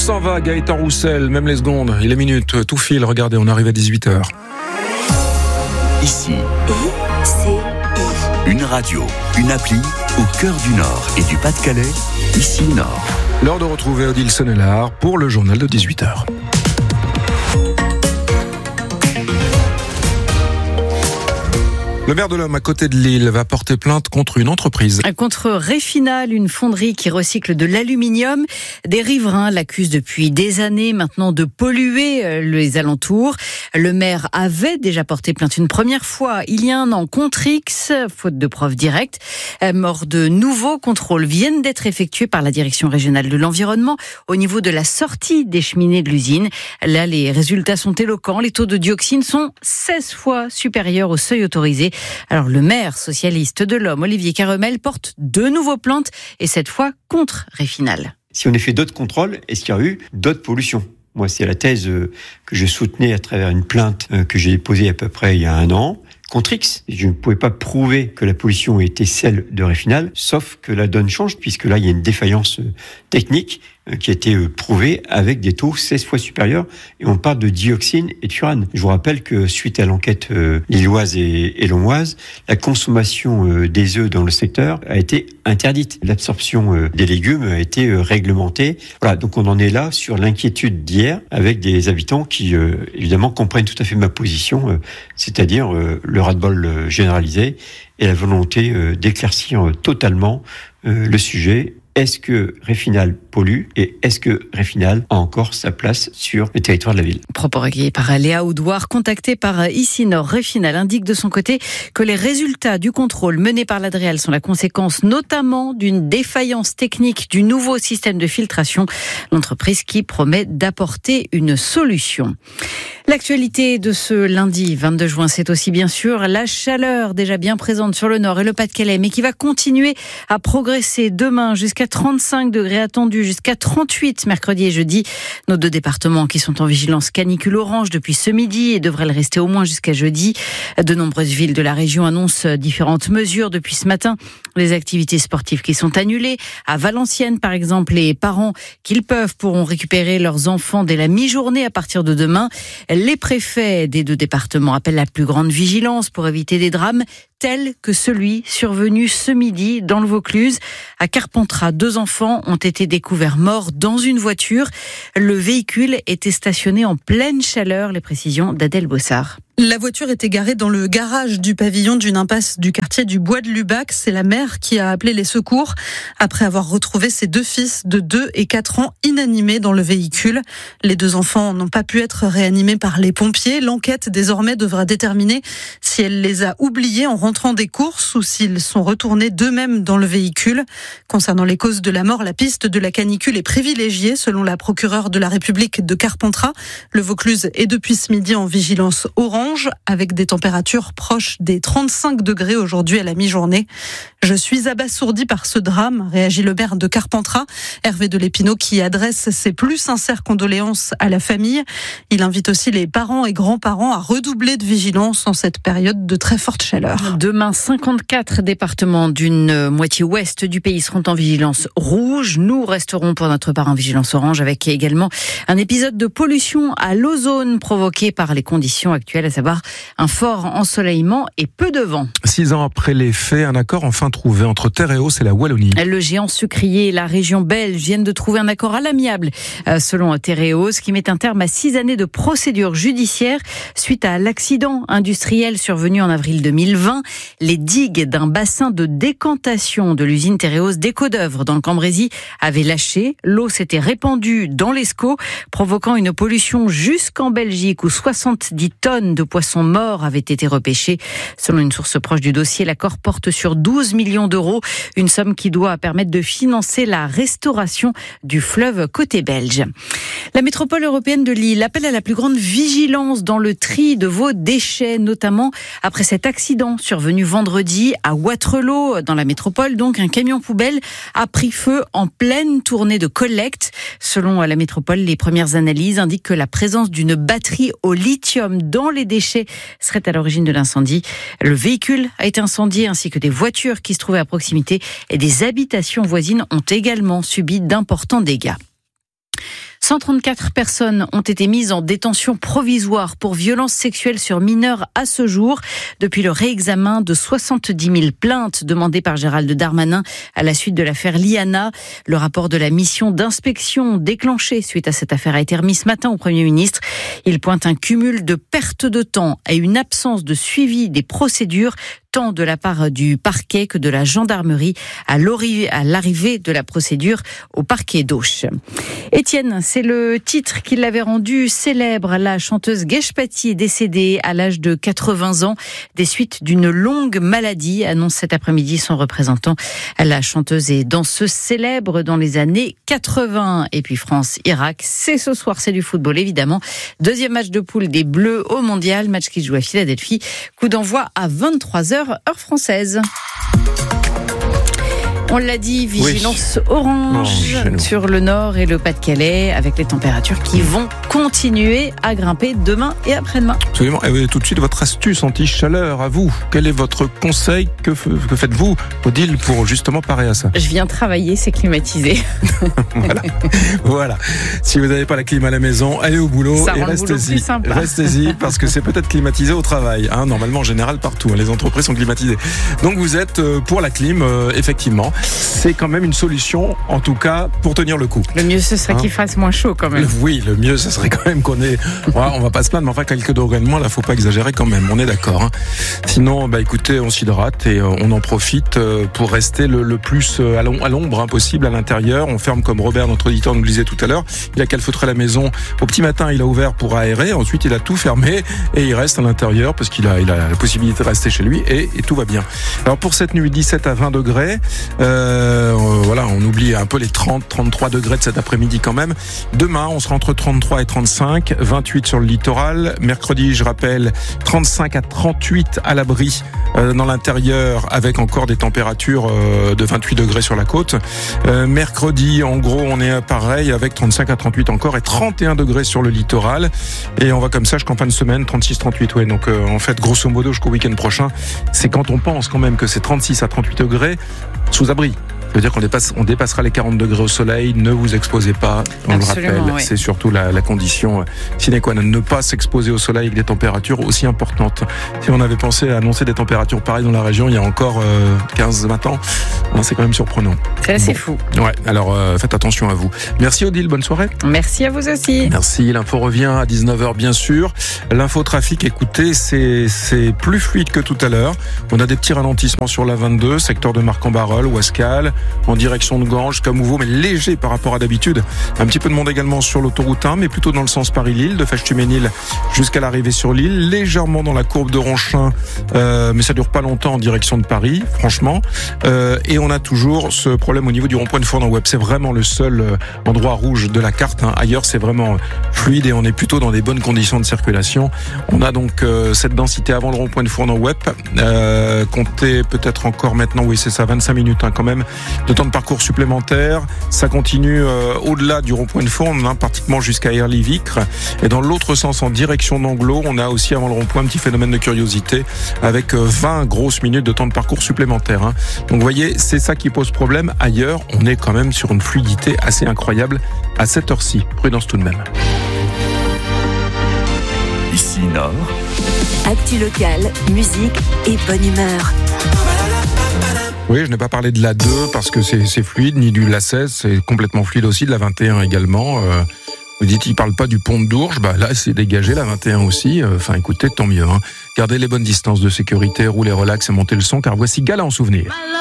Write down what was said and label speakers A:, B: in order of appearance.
A: s'en va, Gaëtan Roussel, même les secondes, il est minute, tout file, regardez, on arrive à 18h.
B: Ici, une radio, une appli, au cœur du Nord et du Pas-de-Calais, ici Nord.
A: L'heure de retrouver Odile Sonnellard pour le journal de 18h. Le maire de l'Homme, à côté de Lille, va porter plainte contre une entreprise.
C: Contre Réfinal, une fonderie qui recycle de l'aluminium. Des riverains l'accusent depuis des années maintenant de polluer les alentours. Le maire avait déjà porté plainte une première fois, il y a un an, contre X, faute de preuves directes. Mort de nouveaux contrôles viennent d'être effectués par la direction régionale de l'environnement au niveau de la sortie des cheminées de l'usine. Là, les résultats sont éloquents. Les taux de dioxine sont 16 fois supérieurs au seuil autorisé. Alors le maire socialiste de l'Homme, Olivier Carremel, porte de nouveaux plaintes et cette fois contre Réfinal.
D: Si on a fait d'autres contrôles, est-ce qu'il y a eu d'autres pollutions ? Moi, c'est la thèse que je soutenais à travers une plainte que j'ai déposée à peu près il y a un an contre X. Je ne pouvais pas prouver que la pollution était celle de Réfinal, sauf que la donne change, puisque là, il y a une défaillance technique qui a été prouvée avec des taux 16 fois supérieurs, et on parle de dioxine et de furane. Je vous rappelle que suite à l'enquête lilloise et lomoise, la consommation des œufs dans le secteur a été interdite. L'absorption des légumes a été réglementée. Voilà, donc on en est là sur l'inquiétude d'hier, avec des habitants qui, évidemment, comprennent tout à fait ma position, c'est-à-dire le ras-le-bol généralisé et la volonté d'éclaircir totalement le sujet. Est-ce que Réfinal pollue et est-ce que Réfinal a encore sa place sur le territoire de la ville ?
C: Propos recueillis par Léa Oudouard, contacté par Ici Nord. Réfinal indique de son côté que les résultats du contrôle mené par l'Adréal sont la conséquence notamment d'une défaillance technique du nouveau système de filtration. L'entreprise qui promet d'apporter une solution. L'actualité de ce lundi 22 juin, c'est aussi bien sûr la chaleur déjà bien présente sur le Nord et le Pas-de-Calais, mais qui va continuer à progresser demain jusqu'à 35 degrés attendus, jusqu'à 38 mercredi et jeudi. Nos deux départements qui sont en vigilance canicule orange depuis ce midi et devraient le rester au moins jusqu'à jeudi. De nombreuses villes de la région annoncent différentes mesures depuis ce matin. Les activités sportives qui sont annulées. À Valenciennes, par exemple, les parents qu'ils peuvent pourront récupérer leurs enfants dès la mi-journée à partir de demain. Les préfets des deux départements appellent la plus grande vigilance pour éviter des drames tels que celui survenu ce midi dans le Vaucluse. À Carpentras, 2 enfants ont été découverts morts dans une voiture. Le véhicule était stationné en pleine chaleur. Les précisions d'Adèle Bossard.
E: La voiture était garée dans le garage du pavillon d'une impasse du quartier du Bois de Lubac. C'est la mère qui a appelé les secours après avoir retrouvé ses 2 fils de 2 et 4 ans inanimés dans le véhicule. Les 2 enfants n'ont pas pu être réanimés par les pompiers. L'enquête désormais devra déterminer si elle les a oubliés en rentrant des courses ou s'ils sont retournés d'eux-mêmes dans le véhicule. Concernant les causes de la mort, la piste de la canicule est privilégiée selon la procureure de la République de Carpentras. Le Vaucluse est depuis ce midi en vigilance orange, avec des températures proches des 35 degrés aujourd'hui à la mi-journée. Je suis abasourdi par ce drame, réagit le maire de Carpentras, Hervé de Lépinot, qui adresse ses plus sincères condoléances à la famille. Il invite aussi les parents et grands-parents à redoubler de vigilance en cette période de très forte chaleur.
C: Demain, 54 départements d'une moitié ouest du pays seront en vigilance rouge. Nous resterons pour notre part en vigilance orange, avec également un épisode de pollution à l'ozone provoqué par les conditions actuelles, à savoir un fort ensoleillement et peu de vent.
A: 6 ans après les faits, un accord enfin trouvé entre Tereos et la Wallonie.
C: Le géant sucrier et la région belge viennent de trouver un accord à l'amiable, selon Tereos, qui met un terme à 6 années de procédure judiciaire suite à l'accident industriel survenu en avril 2020. Les digues d'un bassin de décantation de l'usine Tereos d'Écaudœuvre dans le Cambrésis avaient lâché. L'eau s'était répandue dans l'Escaut, provoquant une pollution jusqu'en Belgique où 70 tonnes de poissons morts avaient été repêchés. Selon une source proche du dossier, l'accord porte sur 12 millions d'euros, une somme qui doit permettre de financer la restauration du fleuve côté belge. La métropole européenne de Lille appelle à la plus grande vigilance dans le tri de vos déchets, notamment après cet accident survenu vendredi à Wattrelos, dans la métropole. Donc, un camion poubelle a pris feu en pleine tournée de collecte. Selon la métropole, les premières analyses indiquent que la présence d'une batterie au lithium dans les déchets serait à l'origine de l'incendie. Le véhicule a été incendié ainsi que des voitures qui se trouvaient à proximité et des habitations voisines ont également subi d'importants dégâts. 134 personnes ont été mises en détention provisoire pour violences sexuelles sur mineurs à ce jour, depuis le réexamen de 70 000 plaintes demandées par Gérald Darmanin à la suite de l'affaire Liana. Le rapport de la mission d'inspection déclenchée suite à cette affaire a été remis ce matin au Premier ministre. Il pointe un cumul de pertes de temps et une absence de suivi des procédures, tant de la part du parquet que de la gendarmerie à l'arrivée de la procédure au parquet d'Auch. Étienne, c'est le titre qui l'avait rendue célèbre. La chanteuse Guèche Paty est décédée à l'âge de 80 ans des suites d'une longue maladie, annonce cet après-midi son représentant. La chanteuse et danseuse célèbre dans les années 80. Et puis France-Irak, c'est ce soir, c'est du football évidemment. Deuxième match de poule des Bleus au Mondial, match qui se joue à Philadelphie. Coup d'envoi à 23h, heure française. On l'a dit, vigilance orange sur le Nord et le Pas-de-Calais, avec les températures qui vont continuer à grimper demain et après-demain.
A: Absolument. Et tout de suite, votre astuce anti-chaleur à vous. Quel est votre conseil? Que faites-vous, Odile, pour justement parer à ça?
C: Je viens travailler, c'est climatisé.
A: Voilà. Si vous n'avez pas la clim à la maison, allez au boulot
C: ça
A: et
C: rend le boulot plus sympa.
A: Restez-y, parce que c'est peut-être climatisé au travail. Normalement, en général, partout. Les entreprises sont climatisées. Donc, vous êtes pour la clim, effectivement. C'est quand même une solution, en tout cas, pour tenir le coup.
C: Le mieux, ce serait qu'il fasse moins chaud quand même.
A: Oui, le mieux, ce serait quand même qu'on ait... on va pas se plaindre, mais enfin, quelques degrés de moins, là, faut pas exagérer quand même, on est d'accord. Sinon, écoutez, on s'hydrate et on en profite pour rester le plus à l'ombre possible à l'intérieur. On ferme, comme Robert, notre auditeur, nous le disait tout à l'heure. Il a calfeutré la maison. Au petit matin, il a ouvert pour aérer. Ensuite, il a tout fermé et il reste à l'intérieur parce qu'il a la possibilité de rester chez lui et tout va bien. Alors, pour cette nuit, 17 à 20 degrés, on oublie un peu les 30-33 degrés de cet après-midi quand même. Demain, on sera entre 33 et 35, 28 sur le littoral. Mercredi, je rappelle, 35 à 38 à l'abri dans l'intérieur, avec encore des températures de 28 degrés sur la côte. Mercredi, en gros, on est pareil, avec 35 à 38 encore et 31 degrés sur le littoral. Et on va comme ça jusqu'en fin de semaine, 36-38. Ouais. Donc en fait, grosso modo, jusqu'au week-end prochain, c'est quand on pense quand même que c'est 36 à 38 degrés sous abri. Ça veut dire qu'on dépassera les 40 degrés au soleil. Ne vous exposez pas, on
C: Absolument,
A: le rappelle.
C: oui.
A: C'est surtout la condition sine qua non. Ne pas s'exposer au soleil avec des températures aussi importantes. Si on avait pensé à annoncer des températures pareilles dans la région il y a encore 15-20 ans, c'est quand même surprenant.
C: C'est assez fou.
A: Ouais, alors faites attention à vous. Merci Odile, bonne soirée.
C: Merci à vous aussi.
A: Merci, l'info revient à 19h bien sûr. L'infotrafic, écoutez, c'est plus fluide que tout à l'heure. On a des petits ralentissements sur la 22, secteur de Marc-en-Barœul, Ouascal, en direction de Ganges, Camouveau, mais léger par rapport à d'habitude. Un petit peu de monde également sur l'autoroute 1, mais plutôt dans le sens Paris-Lille, de Fèche-Tuménil jusqu'à l'arrivée sur l'île, légèrement dans la courbe de Ronchin, mais ça dure pas longtemps en direction de Paris, franchement. Et on a toujours ce problème au niveau du rond-point de Fournan-Web. C'est vraiment le seul endroit rouge de la carte. Ailleurs, c'est vraiment fluide et on est plutôt dans des bonnes conditions de circulation. On a donc cette densité avant le rond-point de Fournan-Web. Comptez peut-être encore maintenant, oui c'est ça, 25 minutes quand même de temps de parcours supplémentaire. Ça continue au-delà du rond-point de Fournes, pratiquement jusqu'à Erly-Vicre. Et dans l'autre sens, en direction d'Anglo, on a aussi avant le rond-point un petit phénomène de curiosité avec 20 grosses minutes de temps de parcours supplémentaire. Donc vous voyez, c'est ça qui pose problème. Ailleurs, on est quand même sur une fluidité assez incroyable à cette heure-ci. Prudence tout de même.
B: Ici Nord.
F: Actu locale, musique et bonne humeur.
A: Oui, je n'ai pas parlé de la 2 parce que c'est fluide, ni du la 16, c'est complètement fluide aussi, de la 21 également. Vous dites, il parle pas du pont de Dourges, là c'est dégagé, la 21 aussi. Écoutez, tant mieux. Gardez les bonnes distances de sécurité, roulez relax et montez le son, car voici Gala en souvenir.